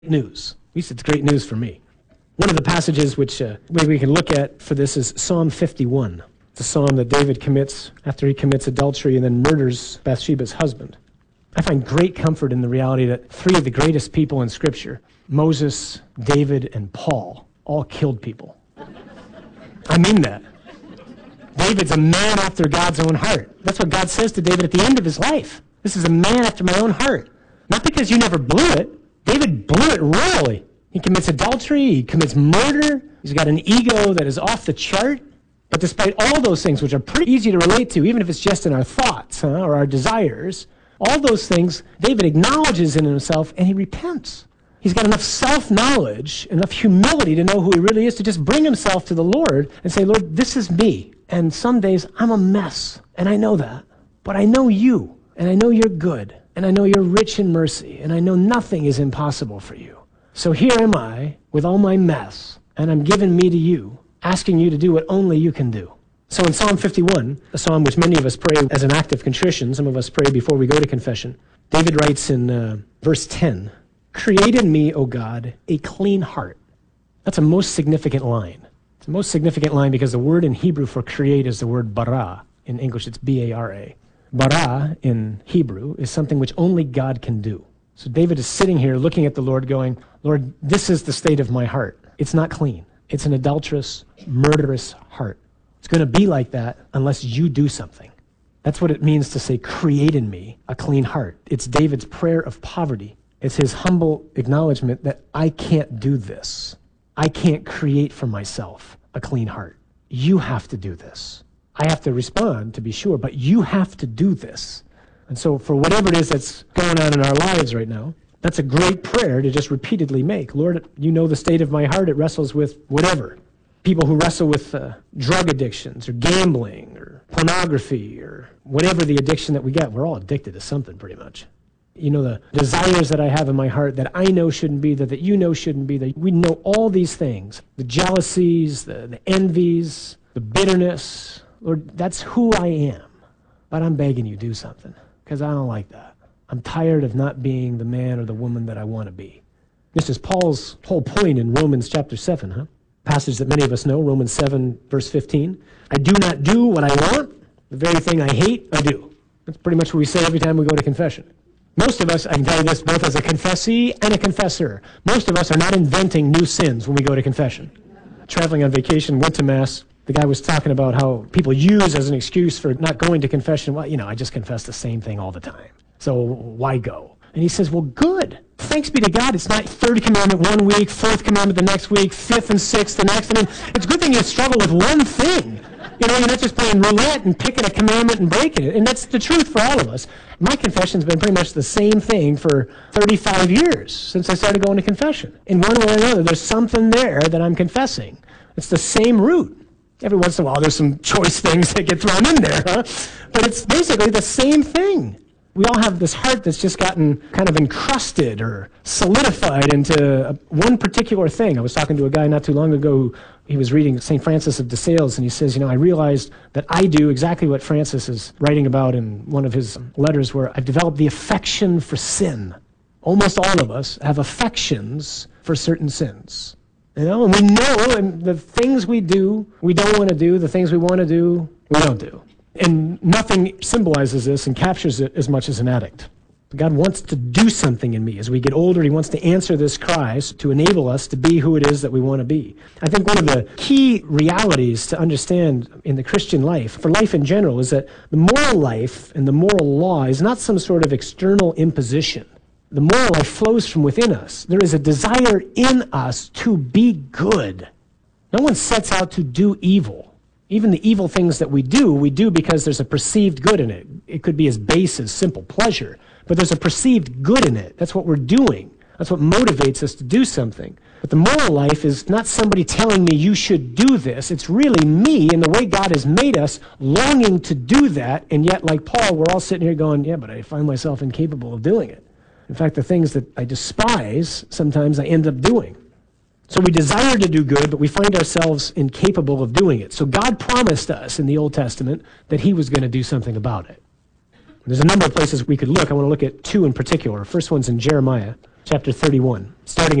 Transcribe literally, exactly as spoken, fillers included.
News. At least it's great news for me. One of the passages which uh, we can look at for this is Psalm fifty-one. It's a psalm that David commits after he commits adultery and then murders Bathsheba's husband. I find great comfort in the reality that three of the greatest people in Scripture, Moses, David, and Paul, all killed people. I mean that. David's a man after God's own heart. That's what God says to David at the end of his life. This is a man after my own heart. Not because you never blew it. David blew it royally. He commits adultery, he commits murder, he's got an ego that is off the chart. But despite all those things, which are pretty easy to relate to, even if it's just in our thoughts huh, or our desires, all those things, David acknowledges in himself and he repents. He's got enough self-knowledge, enough humility to know who he really is, to just bring himself to the Lord and say, Lord, this is me. And some days I'm a mess, and I know that. But I know you, and I know you're good, and I know you're rich in mercy, and I know nothing is impossible for you. So here am I with all my mess, and I'm giving me to you, asking you to do what only you can do. So in Psalm fifty-one, a psalm which many of us pray as an act of contrition, some of us pray before we go to confession, David writes in uh, verse ten, "Create in me, O God, a clean heart." That's a most significant line. It's the most significant line because the word in Hebrew for create is the word bara. In English, it's B A R A. Bara in Hebrew is something which only God can do. So David is sitting here looking at the Lord going, Lord, this is the state of my heart. It's not clean. It's an adulterous, murderous heart. It's going to be like that unless you do something. That's what it means to say, create in me a clean heart. It's David's prayer of poverty. It's his humble acknowledgement that I can't do this. I can't create for myself a clean heart. You have to do this. I have to respond, to be sure, but you have to do this. And so for whatever it is that's going on in our lives right now, that's a great prayer to just repeatedly make. Lord, you know the state of my heart. It wrestles with whatever. People who wrestle with uh, drug addictions or gambling or pornography or whatever the addiction that we get. We're all addicted to something pretty much. You know, the desires that I have in my heart that I know shouldn't be there, that you know shouldn't be there. We know all these things, the jealousies, the, the envies, the bitterness. Lord, that's who I am. But I'm begging you, do something, because I don't like that. I'm tired of not being the man or the woman that I want to be. This is Paul's whole point in Romans chapter seven, huh? Passage that many of us know, Romans seven, verse fifteen. I do not do what I want. The very thing I hate, I do. That's pretty much what we say every time we go to confession. Most of us, I can tell you this both as a confessee and a confessor, most of us are not inventing new sins when we go to confession. Traveling on vacation, went to Mass. The guy was talking about how people use as an excuse for not going to confession, well, you know, I just confess the same thing all the time. So why go? And he says, well, good. Thanks be to God. It's not third commandment one week, fourth commandment the next week, fifth and sixth the next. I mean, it's a good thing you struggle with one thing. You know, you're not just playing roulette and picking a commandment and breaking it. And that's the truth for all of us. My confession's been pretty much the same thing for thirty-five years since I started going to confession. In one way or another, there's something there that I'm confessing. It's the same root. Every once in a while, there's some choice things that get thrown in there, huh? But it's basically the same thing. We all have this heart that's just gotten kind of encrusted or solidified into one particular thing. I was talking to a guy not too long ago who he was reading Saint Francis of de Sales, and he says, you know, I realized that I do exactly what Francis is writing about in one of his letters, where I've developed the affection for sin. Almost all of us have affections for certain sins. You know, and we know and the things we do, we don't want to do, the things we want to do, we don't do. And nothing symbolizes this and captures it as much as an addict. God wants to do something in me. As we get older, he wants to answer this cry to enable us to be who it is that we want to be. I think one of the key realities to understand in the Christian life, for life in general, is that the moral life and the moral law is not some sort of external imposition. The moral life flows from within us. There is a desire in us to be good. No one sets out to do evil. Even the evil things that we do, we do because there's a perceived good in it. It could be as base as simple pleasure, but there's a perceived good in it. That's what we're doing. That's what motivates us to do something. But the moral life is not somebody telling me you should do this. It's really me and the way God has made us longing to do that, and yet, like Paul, we're all sitting here going, yeah, but I find myself incapable of doing it. In fact, the things that I despise, sometimes I end up doing. So we desire to do good, but we find ourselves incapable of doing it. So God promised us in the Old Testament that he was going to do something about it. There's a number of places we could look. I want to look at two in particular. First one's in Jeremiah. chapter thirty-one, starting